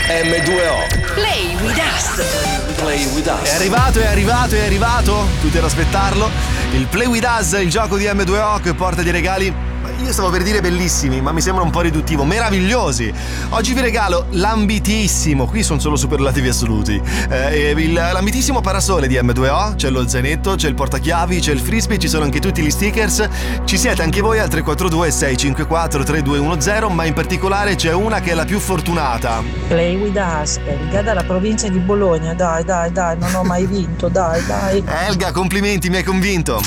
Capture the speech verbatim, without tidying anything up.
emme due o. Play with us. Play with us. È arrivato, è arrivato, è arrivato. Tutti ad aspettarlo. Il Play with us, il gioco di emme due o che porta dei regali. Io stavo per dire bellissimi, ma mi sembra un po' riduttivo. Meravigliosi. Oggi vi regalo l'ambitissimo, qui sono solo superlativi assoluti, eh, il, l'ambitissimo parasole di emme due o. C'è lo zainetto, c'è il portachiavi, c'è il frisbee, ci sono anche tutti gli stickers. Ci siete anche voi al tre quattro due sei cinque quattro tre due uno zero, ma in particolare c'è una che è la più fortunata. Play with us, Elga dalla provincia di Bologna. Dai, dai, dai, non ho mai vinto, dai, dai. Elga, complimenti, mi hai convinto.